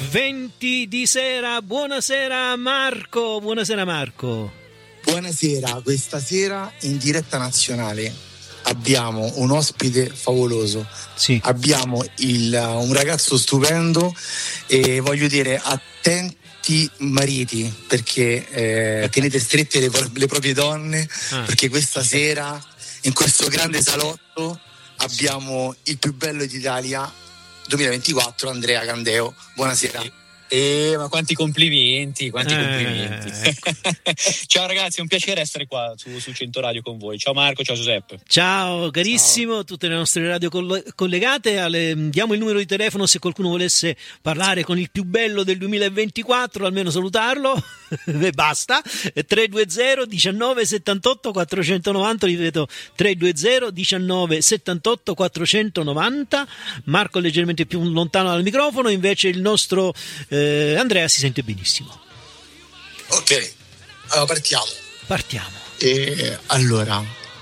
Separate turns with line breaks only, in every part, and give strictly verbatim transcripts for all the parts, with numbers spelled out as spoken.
venti di sera. Buonasera Marco, buonasera Marco.
Buonasera, questa sera in diretta nazionale abbiamo un ospite favoloso.
Sì.
Abbiamo il, un ragazzo stupendo e voglio dire attenti mariti, perché eh, tenete strette le, le proprie donne, ah. perché questa sera in questo grande salotto abbiamo il più bello d'Italia duemilaventiquattro, Andrea Candeo. Buonasera.
Eh, ma quanti complimenti, quanti eh, complimenti. Ecco. Ciao ragazzi, è un piacere essere qua su, su cento Radio con voi. Ciao Marco, ciao Giuseppe.
Ciao carissimo, ciao. Tutte le nostre radio collegate. Alle, diamo il numero di telefono se qualcuno volesse parlare con il più bello del duemilaventiquattro, almeno salutarlo. E basta. tre due zero diciannove settantotto quattrocentonovanta, ripeto tre due zero diciannove settantotto quattrocentonovanta. Marco è leggermente più lontano dal microfono, invece il nostro eh, Andrea si sente benissimo.
Ok, allora partiamo.
Partiamo.
E, allora,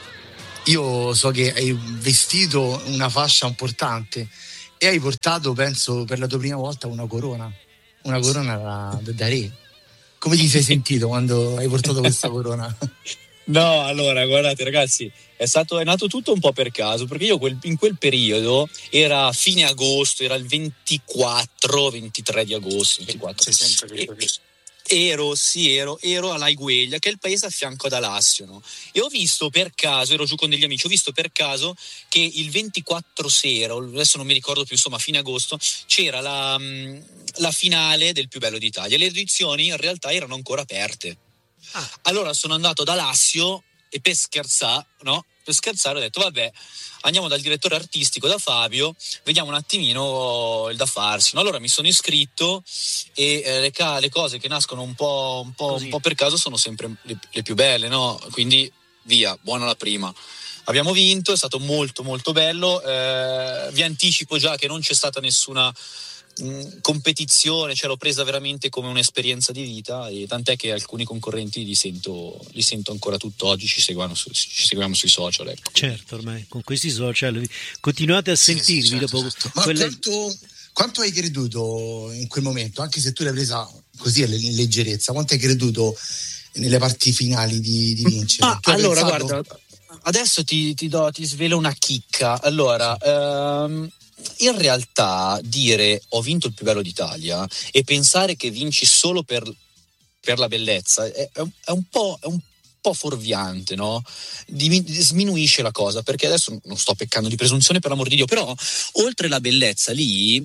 io so che hai vestito una fascia importante e hai portato, penso, per la tua prima volta una corona, una corona da, da re. Come ti sei sentito quando hai portato questa corona?
No, allora, guardate ragazzi, è stato è nato tutto un po' per caso, perché io quel, in quel periodo era fine agosto, era il ventiquattro ventitré di agosto, ventiquattro.
Sei sempre
e, ero, sì, ero, ero a Laigueglia, che è il paese a fianco ad Alassio, no? E ho visto per caso, ero giù con degli amici, ho visto per caso che il ventiquattro sera, adesso non mi ricordo più, insomma, fine agosto, c'era la, la finale del Più Bello d'Italia. Le edizioni in realtà erano ancora aperte. Ah. Allora sono andato da Alassio e per scherzare, no? Per scherzare ho detto vabbè, andiamo dal direttore artistico, da Fabio, vediamo un attimino il da farsi, no? Allora mi sono iscritto e eh, le, ca- le cose che nascono un po', un po', un po' per caso sono sempre le, le più belle, no? Quindi via, buona la prima. Abbiamo vinto, è stato molto molto bello, eh, vi anticipo già che non c'è stata nessuna competizione, cioè l'ho presa veramente come un'esperienza di vita, e tant'è che alcuni concorrenti li sento, li sento ancora tutt'oggi, ci seguiamo, su, ci seguiamo sui social, ecco.
Certo, ormai con questi social continuate a sentirvi, sì, sì, certo, dopo
certo. Ma
quelle...
quanto, quanto hai creduto in quel momento, anche se tu l'hai presa così in leggerezza, quanto hai creduto nelle parti finali di, di vincere?
Ah, allora pensato... guarda, adesso ti, ti, do, ti svelo una chicca. Allora, ehm, in realtà dire ho vinto il più bello d'Italia e pensare che vinci solo per, per la bellezza è, è, un po', è un po' fuorviante, no? Sminuisce la cosa, perché adesso non sto peccando di presunzione, per l'amor di Dio, però oltre la bellezza lì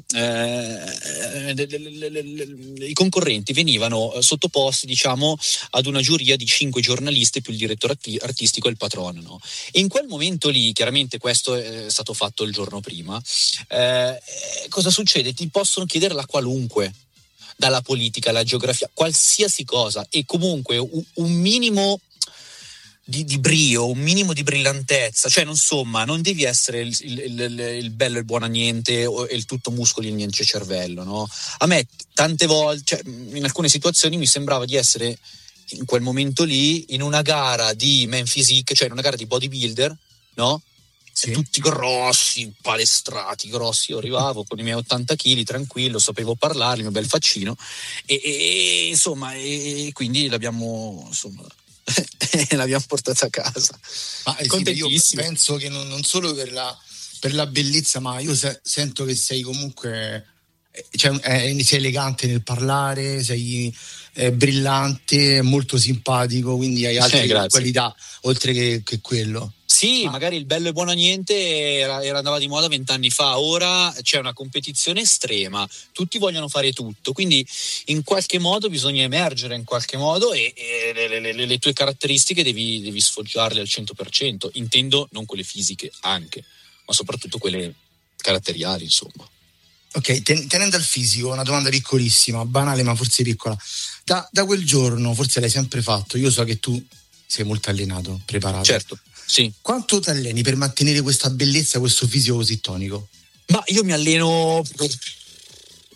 eh, le, le, le, le, i concorrenti venivano sottoposti, diciamo, ad una giuria di cinque giornalisti più il direttore artistico e il patrono, no? E in quel momento lì, chiaramente questo è stato fatto il giorno prima, eh, cosa succede? Ti possono chiedere la qualunque, dalla politica alla geografia, qualsiasi cosa, e comunque un, un minimo Di, di brio, un minimo di brillantezza, cioè insomma non devi essere il, il, il, il bello e il buono a niente o il tutto muscoli e niente cervello, no? A me tante volte, cioè, in alcune situazioni mi sembrava di essere in quel momento lì in una gara di man physique, cioè in una gara di bodybuilder, no? Sì. Tutti grossi, palestrati, grossi. Io arrivavo con i miei ottanta chili, tranquillo, sapevo parlare, il mio bel faccino, e, e, e insomma, e, e quindi l'abbiamo, insomma, l'abbiamo portata a casa.
Ma eh sì, io penso che non, non solo per la, per la bellezza, ma io se, sento che sei comunque, cioè, eh, sei elegante nel parlare, sei eh, brillante, molto simpatico, quindi hai altre eh, qualità oltre che, che quello.
Sì, ah. magari il bello e buono a niente era, era andava di moda vent'anni fa, ora c'è una competizione estrema, tutti vogliono fare tutto, quindi in qualche modo bisogna emergere in qualche modo e, e le, le, le tue caratteristiche devi, devi sfoggiarle al cento per cento, intendo non quelle fisiche anche, ma soprattutto quelle caratteriali, insomma.
Ok, ten- tenendo al fisico, una domanda piccolissima, banale ma forse piccola, da, da quel giorno, forse l'hai sempre fatto, io so che tu sei molto allenato, preparato.
Certo. Sì.
Quanto ti alleni per mantenere questa bellezza, questo fisico così tonico?
Ma io mi alleno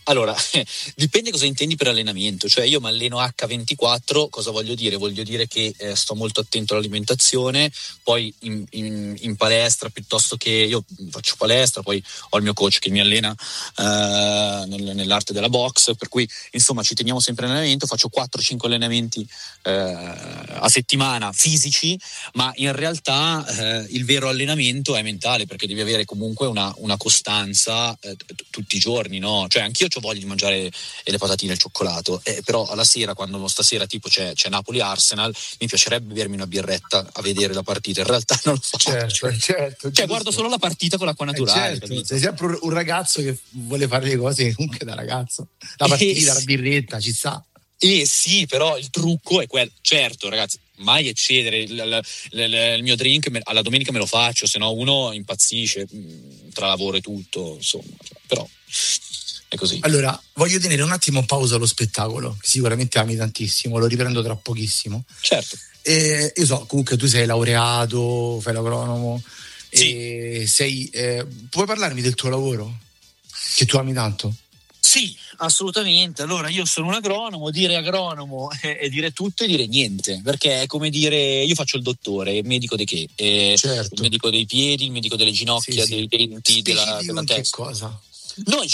Allora, dipende cosa intendi per allenamento, cioè io mi alleno acca ventiquattro, cosa voglio dire? Voglio dire che eh, sto molto attento all'alimentazione, poi in, in, in palestra, piuttosto che io faccio palestra, poi ho il mio coach che mi allena eh, nel, nell'arte della box, per cui insomma ci teniamo sempre all'allenamento, faccio quattro cinque allenamenti eh, a settimana fisici, ma in realtà eh, il vero allenamento è mentale, perché devi avere comunque una, una costanza eh, t- tutti i giorni, no? Cioè anch'io ho voglia di mangiare le patatine e il cioccolato, eh, però alla sera, quando stasera tipo c'è, c'è Napoli-Arsenal, mi piacerebbe bermi una birretta a vedere la partita, in realtà non lo faccio.
Certo, certo,
cioè guardo solo la partita con l'acqua naturale.
Eh certo, sei sempre un ragazzo che vuole fare le cose comunque da ragazzo, la partita, eh, la birretta, ci sta.
Eh sì, però il trucco è quello, certo ragazzi, mai eccedere, il, il, il, il mio drink me, alla domenica me lo faccio, se no uno impazzisce tra lavoro e tutto, insomma, però è così.
Allora, voglio tenere un attimo pausa allo spettacolo, che sicuramente ami tantissimo, lo riprendo tra pochissimo.
Certo.
E io so, comunque tu sei laureato, fai l'agronomo,
sì.
E sei, eh, puoi parlarmi del tuo lavoro? Che tu ami tanto?
Sì, assolutamente. Allora, io sono un agronomo, dire agronomo è, è dire tutto e dire niente, perché è come dire, io faccio il dottore, il medico di che? Eh,
certo.
Il medico dei piedi, il medico delle ginocchia, sì, sì. dei denti, della, della testa.
Che cosa?
Noi